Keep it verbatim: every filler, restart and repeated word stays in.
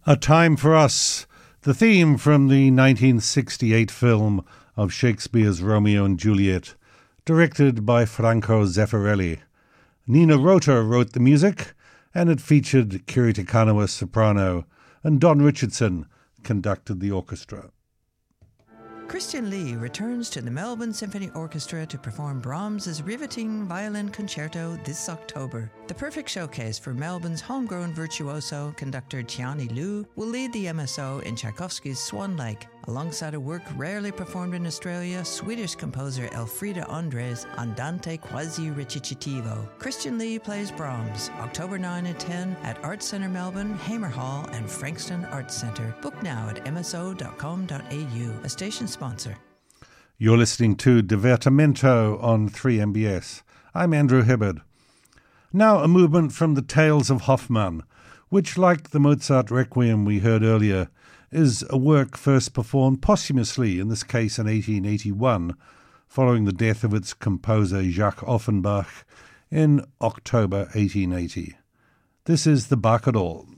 A Time for Us, the theme from the nineteen sixty-eight film of Shakespeare's Romeo and Juliet, directed by Franco Zeffirelli. Nina Rota wrote the music, and it featured Kiri Te Kanawa as soprano, and Don Richardson conducted the orchestra. Christian Lee returns to the Melbourne Symphony Orchestra to perform Brahms's riveting violin concerto this October. The perfect showcase for Melbourne's homegrown virtuoso, conductor Tiani Liu, will lead the M S O in Tchaikovsky's Swan Lake, alongside a work rarely performed in Australia, Swedish composer Elfrida Andres' Andante quasi recitativo. Christian Lee plays Brahms, October ninth and tenth at Arts Centre Melbourne, Hamer Hall and Frankston Arts Centre. Book now at m s o dot com dot a u, a station sponsor. You're listening to Divertimento on three M B S. I'm Andrew Hibbard. Now a movement from the Tales of Hoffmann, which, like the Mozart Requiem we heard earlier, is a work first performed posthumously, in this case in eighteen eighty-one, following the death of its composer Jacques Offenbach in October eighteen eighty. This is the Barcarolle.